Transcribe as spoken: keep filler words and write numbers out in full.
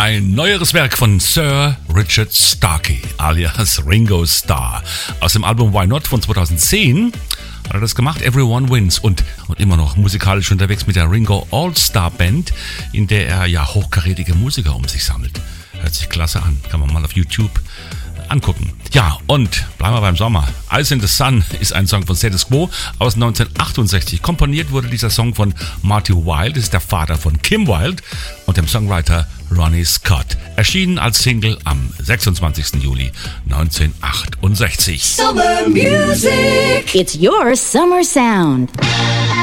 Ein neueres Werk von Sir Richard Starkey, alias Ringo Starr. Aus dem Album Why Not von zweitausendzehn hat er das gemacht, Everyone Wins. Und, und immer noch musikalisch unterwegs mit der Ringo All-Star Band, in der er ja hochkarätige Musiker um sich sammelt. Hört sich klasse an, kann man mal auf YouTube angucken. Ja, und bleiben wir beim Sommer. Ice in the Sun ist ein Song von Status Quo aus neunzehnhundertachtundsechzig. Komponiert wurde dieser Song von Marty Wilde, das ist der Vater von Kim Wilde, und dem Songwriter Ronnie Scott. Erschienen als Single am sechsundzwanzigsten Juli neunzehnhundertachtundsechzig. Summer Music. It's your summer sound.